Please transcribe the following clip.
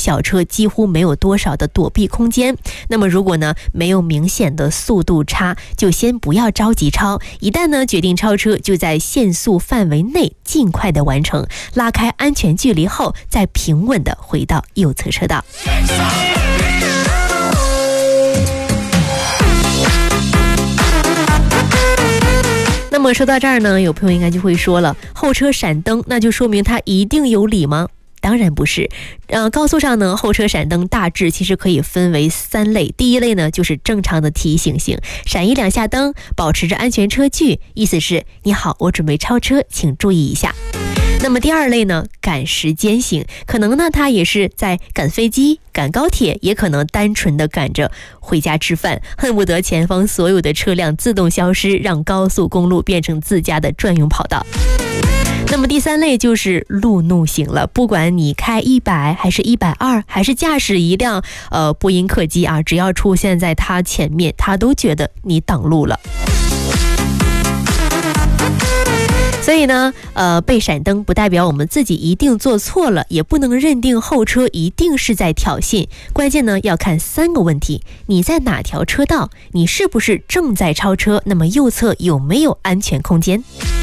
小车几乎没有多少的躲避空间。那么如果呢没有明显的速度差，就先不要着急超，一旦呢决定超车，就在限速范围内尽快的完成，拉开安全距离后再平稳的回到右侧车道。那么说到这儿呢，有朋友应该就会说了，后车闪灯那就说明它一定有理吗？当然不是。高速上呢，后车闪灯大致其实可以分为3类。第一类呢就是正常的提醒性，闪1-2下灯，保持着安全车距，意思是你好，我准备超车，请注意一下。那么第2类呢，赶时间型，可能呢他也是在赶飞机、赶高铁，也可能单纯的赶着回家吃饭，恨不得前方所有的车辆自动消失，让高速公路变成自家的专用跑道。那么第3类就是路怒型了，不管你开100还是120，还是驾驶一辆波音客机啊，只要出现在他前面，他都觉得你挡路了。所以呢，被闪灯不代表我们自己一定做错了，也不能认定后车一定是在挑衅。关键呢，要看3个问题：你在哪条车道？你是不是正在超车？那么右侧有没有安全空间？